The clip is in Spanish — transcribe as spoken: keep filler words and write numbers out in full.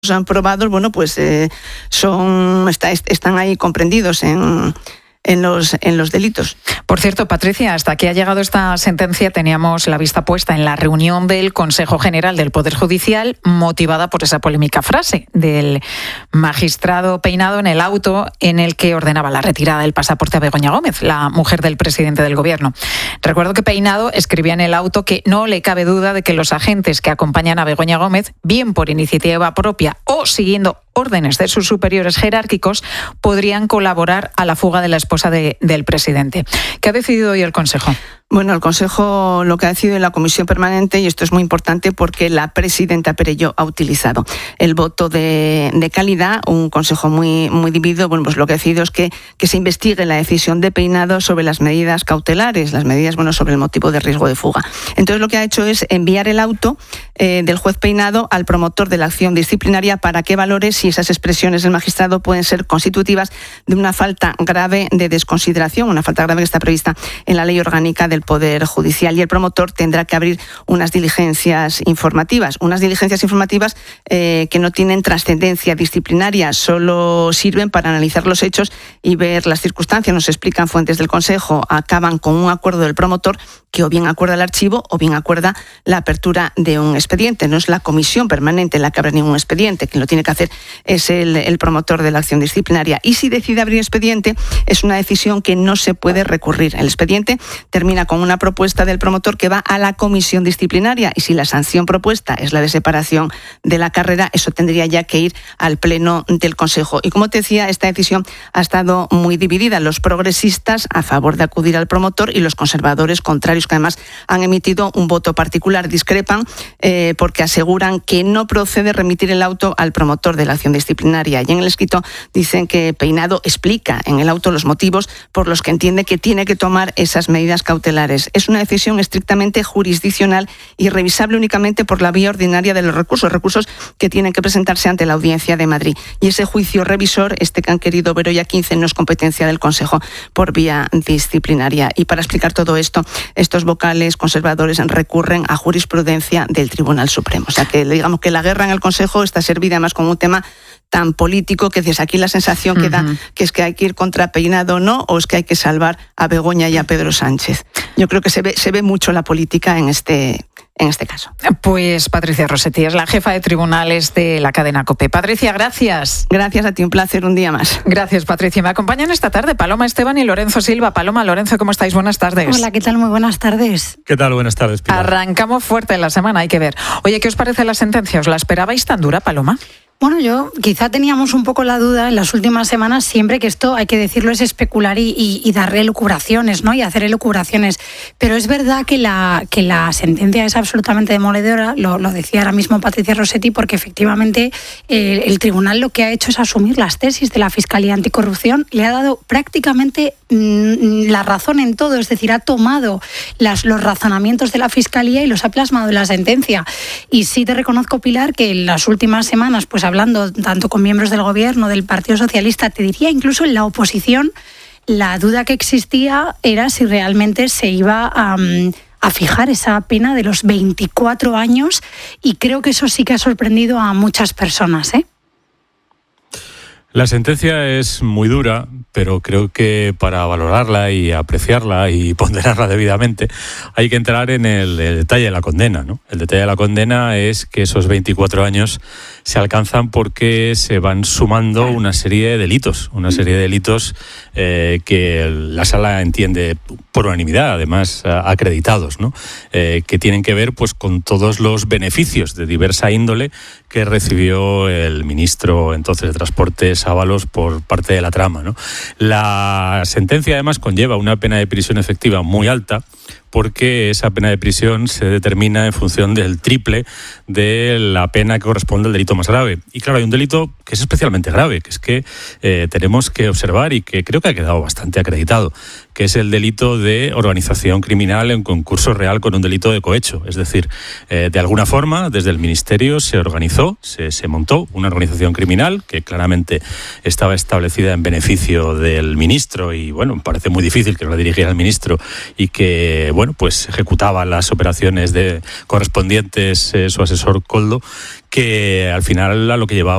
hechos probados, bueno, pues eh, son está, están ahí comprendidos en... En los, en los delitos. Por cierto, Patricia, hasta que ha llegado esta sentencia teníamos la vista puesta en la reunión del Consejo General del Poder Judicial, motivada por esa polémica frase del magistrado Peinado en el auto en el que ordenaba la retirada del pasaporte a Begoña Gómez, la mujer del presidente del Gobierno. Recuerdo que Peinado escribía en el auto que no le cabe duda de que los agentes que acompañan a Begoña Gómez, bien por iniciativa propia o siguiendo órdenes de sus superiores jerárquicos, podrían colaborar a la fuga de la esposa de, del presidente. ¿Qué ha decidido hoy el Consejo? Bueno, el Consejo lo que ha decidido en la Comisión Permanente, y esto es muy importante porque la presidenta Perelló ha utilizado el voto de, de calidad, un Consejo muy, muy dividido. Bueno, pues lo que ha decidido es que, que se investigue la decisión de Peinado sobre las medidas cautelares, las medidas, bueno, sobre el motivo de riesgo de fuga. Entonces lo que ha hecho es enviar el auto eh, del juez Peinado al promotor de la acción disciplinaria para que valore si esas expresiones del magistrado pueden ser constitutivas de una falta grave de desconsideración, una falta grave que está prevista en la Ley Orgánica del Poder Judicial, y el promotor tendrá que abrir unas diligencias informativas, unas diligencias informativas eh, que no tienen trascendencia disciplinaria, solo sirven para analizar los hechos y ver las circunstancias. Nos explican fuentes del Consejo, acaban con un acuerdo del promotor que o bien acuerda el archivo o bien acuerda la apertura de un expediente. No es la Comisión Permanente la que abre ningún expediente, quien lo tiene que hacer es el, el promotor de la acción disciplinaria. Y si decide abrir expediente, es una decisión que no se puede recurrir. El expediente termina con una propuesta del promotor que va a la comisión disciplinaria, y si la sanción propuesta es la de separación de la carrera, eso tendría ya que ir al pleno del Consejo. Y como te decía, esta decisión ha estado muy dividida. Los progresistas a favor de acudir al promotor y los conservadores contrarios, que además han emitido un voto particular. Discrepan eh, porque aseguran que no procede remitir el auto al promotor de la acción disciplinaria. Y en el escrito dicen que Peinado explica en el auto los motivos por los que entiende que tiene que tomar esas medidas cautelares. Es una decisión estrictamente jurisdiccional y revisable únicamente por la vía ordinaria de los recursos, recursos que tienen que presentarse ante la Audiencia de Madrid. Y ese juicio revisor, este que han querido Beroya quince, no es competencia del Consejo por vía disciplinaria. Y para explicar todo esto, estos vocales conservadores recurren a jurisprudencia del Tribunal Supremo. O sea que digamos que la guerra en el Consejo está servida además con un tema tan político que dices, aquí la sensación que da que es que hay que ir contra Peinado, ¿no? O es que hay que salvar a Begoña y a Pedro Sánchez. Yo creo que se ve, se ve mucho la política en este, en este caso. Pues Patricia Rossetti es la jefa de tribunales de la cadena COPE. Patricia, gracias. Gracias a ti, un placer, un día más. Gracias, Patricia. Me acompañan esta tarde Paloma Esteban y Lorenzo Silva. Paloma, Lorenzo, ¿cómo estáis? Buenas tardes. Hola, ¿qué tal? Muy buenas tardes. ¿Qué tal? Buenas tardes, Pilar. Arrancamos fuerte en la semana, hay que ver. Oye, ¿qué os parece la sentencia? ¿Os la esperabais tan dura, Paloma? Bueno, yo quizá teníamos un poco la duda en las últimas semanas, siempre que esto, hay que decirlo, es especular y, y, y dar elucubraciones, ¿no? Y hacer elucubraciones. Pero es verdad que la, que la sentencia es absolutamente demoledora, lo, lo decía ahora mismo Patricia Rossetti, porque efectivamente eh, el tribunal lo que ha hecho es asumir las tesis de la Fiscalía Anticorrupción, le ha dado prácticamente mmm, la razón en todo, es decir, ha tomado las, los razonamientos de la Fiscalía y los ha plasmado en la sentencia. Y sí te reconozco, Pilar, que en las últimas semanas, pues hablando tanto con miembros del Gobierno, del Partido Socialista, te diría incluso en la oposición, la duda que existía era si realmente se iba a, a fijar esa pena de los veinticuatro años, y creo que eso sí que ha sorprendido a muchas personas, ¿eh? La sentencia es muy dura, pero creo que para valorarla y apreciarla y ponderarla debidamente hay que entrar en el, el detalle de la condena, ¿no? El detalle de la condena es que esos veinticuatro años se alcanzan porque se van sumando una serie de delitos, una serie de delitos eh, que la sala entiende por unanimidad, además acreditados, ¿no? Eh, que tienen que ver pues con todos los beneficios de diversa índole que recibió el ministro entonces de Transportes Ábalos por parte de la trama, ¿no? La sentencia además conlleva una pena de prisión efectiva muy alta, porque esa pena de prisión se determina en función del triple de la pena que corresponde al delito más grave. Y claro, hay un delito que es especialmente grave, que es que eh, tenemos que observar y que creo que ha quedado bastante acreditado, que es el delito de organización criminal en concurso real con un delito de cohecho. Es decir, eh, de alguna forma, desde el Ministerio se organizó, se, se montó una organización criminal que claramente estaba establecida en beneficio del ministro y, bueno, me parece muy difícil que no la dirigiera el ministro y que, bueno, pues ejecutaba las operaciones de correspondientes eh, su asesor Coldo, que al final a lo que llevaba